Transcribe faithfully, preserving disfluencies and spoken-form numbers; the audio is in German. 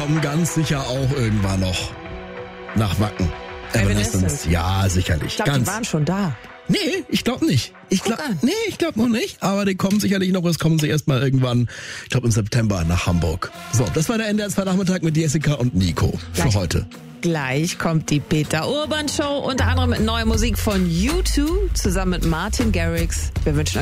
kommen ganz sicher auch irgendwann noch nach Wacken. Evanescence. Ja, sicherlich. Ich glaube, die waren schon da. Nee, ich glaube nicht. Ich glaub, nee, ich glaube noch nicht. Aber die kommen sicherlich noch. Es kommen sie erstmal irgendwann, ich glaube im September, nach Hamburg. So, das war der N D R zwei Nachmittag mit Jessica und Nico Gleich. für heute. Gleich kommt die Peter Urban Show, unter anderem mit neuer Musik von U zwei zusammen mit Martin Garrix. Wir wünschen